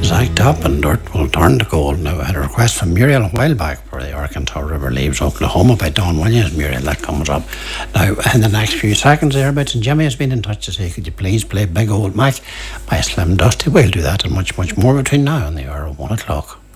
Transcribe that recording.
Zacked up and Dirt will turn to gold. Now, I had a request from Muriel a while back for the Arkansas River Leaves Oklahoma by Don Williams. Muriel, that comes up. Now, in the next few seconds there, and Jimmy has been in touch to say, could you please play Big Old Mac by Slim Dusty? We'll do that and much, much more between now and the hour of 1 o'clock.